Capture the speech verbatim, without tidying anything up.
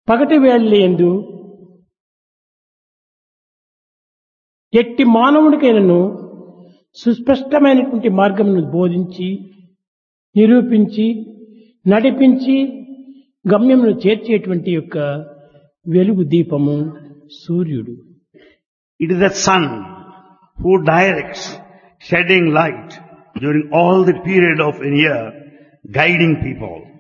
పగటి వేళయందు ఎట్టి మానవుడికైనను సుస్పష్టమైనటువంటి మార్గమును బోధించి నిరూపించి నడిపించి గమ్యమును చేర్చేటువంటి యొక్క వెలుగు దీపము సూర్యుడు. It is the sun who directs, shedding light during all the period of a year, guiding people.